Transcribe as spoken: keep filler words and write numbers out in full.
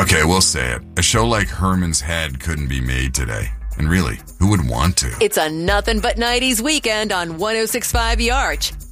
Okay, we'll say it. A show like Herman's Head couldn't be made today. And really, who would want to? It's a nothing but nineties weekend on one oh six point five The Arch.